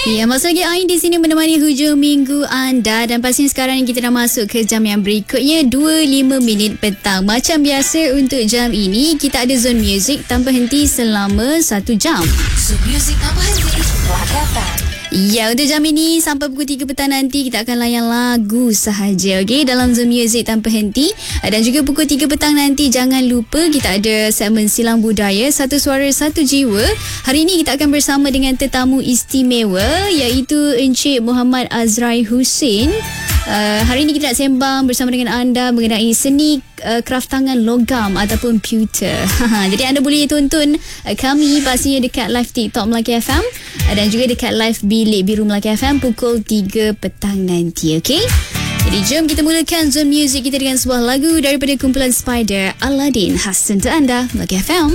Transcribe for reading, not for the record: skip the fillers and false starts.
Ya, masuk lagi Ain di sini menemani hujung minggu anda. Dan pastinya sekarang kita dah masuk ke jam yang berikutnya, 25 minit petang. Macam biasa untuk jam ini, kita ada Zone Music tanpa henti selama 1 jam. Zone Music tanpa henti, Black FM. Ya, untuk jam ini sampai pukul 3 petang nanti kita akan layan lagu sahaja, okey, dalam Zone Music tanpa henti. Dan juga pukul 3 petang nanti jangan lupa kita ada segmen Silang Budaya, Satu Suara Satu Jiwa. Hari ini kita akan bersama dengan tetamu istimewa iaitu Encik Muhammad Azrai Husin. Hari ini kita nak sembang bersama dengan anda mengenai seni kraftangan logam ataupun pewter. Jadi anda boleh tonton kami pastinya dekat live TikTok Melaka FM dan juga dekat live Bilik Biru Melaka FM pukul 3 petang nanti, okey? Jadi jom kita mulakan Zone Music kita dengan sebuah lagu daripada kumpulan Spider, Aladdin, khas untuk anda Melaka FM.